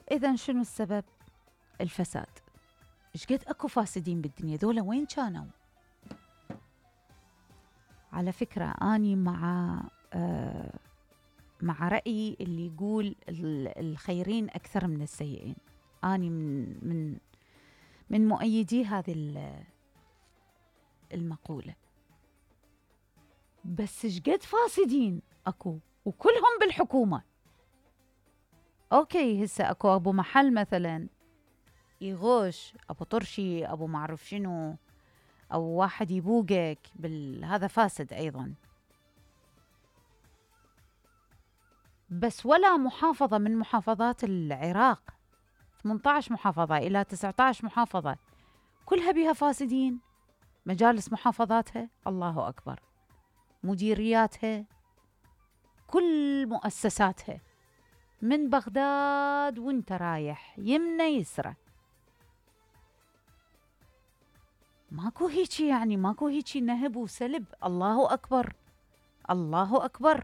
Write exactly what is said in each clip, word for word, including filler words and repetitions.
إذن شنو السبب؟ الفساد. إيش قد أكو فاسدين بالدنيا، ذولا وين كانوا؟ على فكرة أني مع آه مع رأيي اللي يقول الخيرين أكثر من السيئين. أني من من من مؤيدي هذه المقولة. بس إيش قد فاسدين أكو، وكلهم بالحكومة. أوكي، هسه أكو أبو محل مثلا يغوش، أبو طرشي، أبو معرف شنو، أو واحد يبوقك بال... هذا فاسد أيضا. بس ولا محافظة من محافظات العراق، ثمانية عشر محافظة إلى تسعة عشر محافظة، كلها بها فاسدين. مجالس محافظاتها الله أكبر، مديرياتها، كل مؤسساتها، من بغداد وانت رايح يمنى يسرى، ماكو هيجي، يعني ماكو هيجي نهب وسلب. الله أكبر، الله أكبر.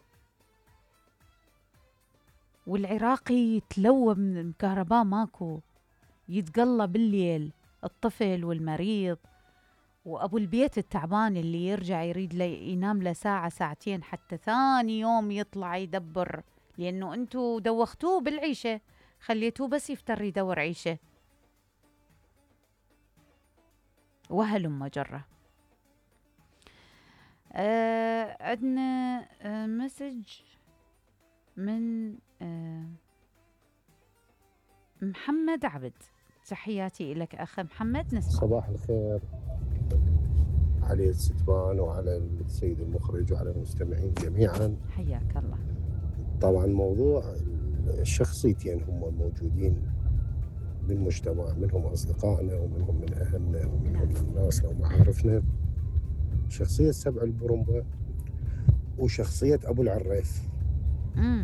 والعراقي يتلوى من الكهرباء، ماكو، يتقلى بالليل الطفل والمريض وأبو البيت التعبان اللي يرجع يريد لي ينام له ساعة ساعتين حتى ثاني يوم يطلع يدبر، لأنه أنتوا دوختوه بالعيشة، خليتوه بس يفتر يدور عيشة. وهلم مجرة. آه عندنا آه مسج من آه محمد عبد. تحياتي لك أخ محمد. نسمع. صباح الخير علي الستبان وعلى السيد المخرج وعلى المستمعين جميعا. حياك الله. طبعا موضوع الشخصيتين هم موجودين بالمجتمع، منهم أصدقائنا ومنهم من أهلنا ومنهم من ناسنا ومعارفنا. شخصية سبع البرمبة وشخصية أبو العريف. مم.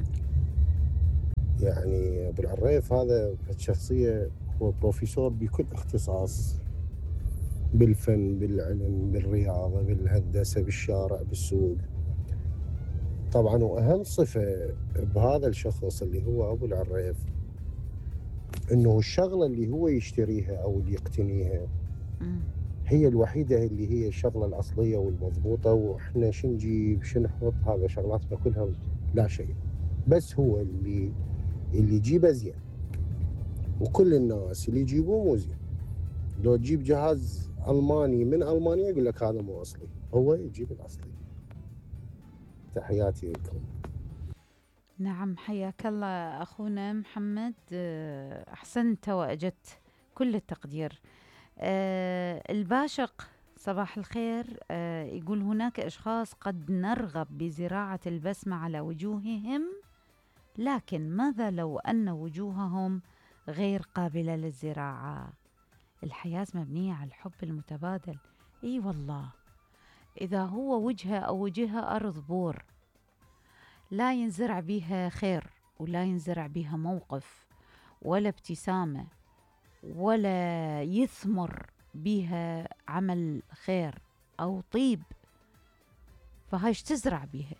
يعني أبو العريف هذا الشخصية هو بروفيسور بكل اختصاص، بالفن، بالعلم، بالرياضة، بالهندسة، بالشارع، بالسوق. طبعا وأهم صفة بهذا الشخص اللي هو أبو العريف إنه الشغلة اللي هو يشتريها أو اللي يقتنيها هي الوحيدة اللي هي الشغلة الأصلية والمضبوطة، وإحنا شنجيب شنحط هذا شغلاتنا كلها لا شيء، بس هو اللي اللي يجيبه زين، وكل الناس اللي يجيبوه مو زين. لو تجيب جهاز ألماني من ألمانيا يقول لك هذا مو أصلي، هو يجيب الأصلي. تحياتي لكم. نعم، حياك الله أخونا محمد، أحسنت وأجدت كل التقدير. أه الباشق صباح الخير. أه يقول هناك أشخاص قد نرغب بزراعة البسمة على وجوههم، لكن ماذا لو أن وجوههم غير قابلة للزراعة؟ الحياة مبنية على الحب المتبادل. اي والله، إذا هو وجهه أو وجهها أرض بور لا ينزرع بها خير، ولا ينزرع بها موقف ولا ابتسامة، ولا يثمر بها عمل خير أو طيب، فهايش تزرع بها؟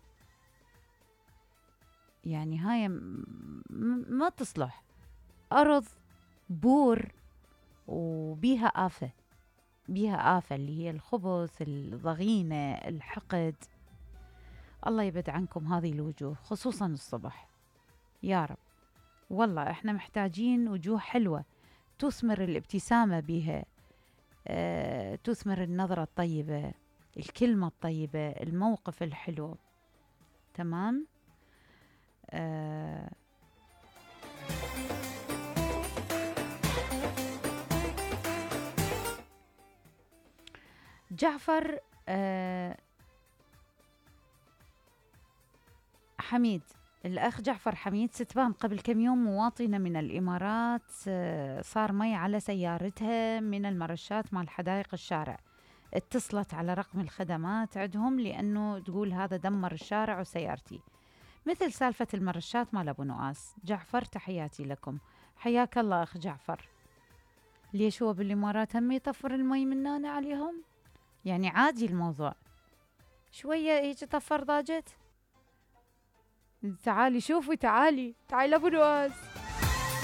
يعني هاي ما تصلح، أرض بور وبيها آفة، بيها آفة اللي هي الخبث، الضغينة، الحقد. الله يبعد عنكم هذه الوجوه خصوصا الصبح يا رب. والله احنا محتاجين وجوه حلوة تثمر الابتسامة بها، أه تثمر النظرة الطيبة، الكلمة الطيبة، الموقف الحلو. تمام. أه جعفر أه حميد، الأخ جعفر حميد ستبان قبل كم يوم مواطنة من الإمارات صار مي على سيارتها من المرشات مال حدائق الشارع، اتصلت على رقم الخدمات عندهم لأنه تقول هذا دمر الشارع وسيارتي، مثل سالفة المرشات مال أبو نواس. جعفر تحياتي لكم. حياك الله أخ جعفر. ليش هو بالإمارات هم يطفر المي مننا عليهم؟ يعني عادي الموضوع، شوية هيك طفر ضاجت. تعالي شوفي، تعالي تعالي لأبو نواس.